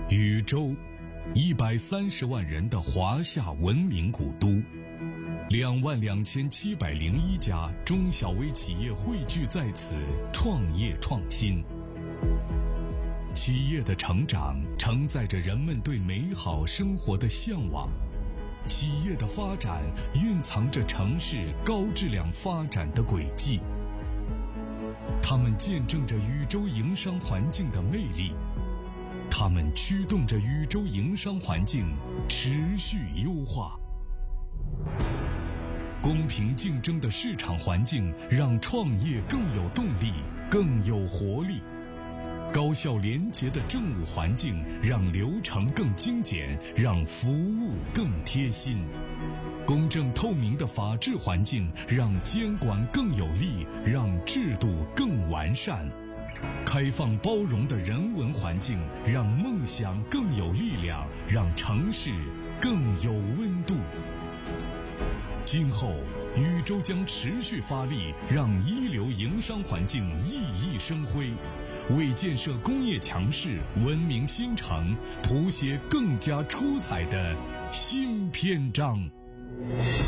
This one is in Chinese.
禹州，130万人的华夏文明古都，22701家中小微企业汇聚在此，创业创新。企业的成长承载着人们对美好生活的向往，企业的发展蕴藏着城市高质量发展的轨迹。它们见证着禹州营商环境的魅力，它们驱动着禹州营商环境持续优化。公平竞争的市场环境让创业更有动力，更有活力。高效廉洁的政务环境让流程更精简，让服务更贴心。公正透明的法治环境让监管更有力，让制度更完善。开放包容的人文环境让梦想更有力量，让城市更有温度。今后禹州将持续发力，让一流营商环境熠熠生辉，为建设工业强市、文明新城谱写更加出彩的新篇章。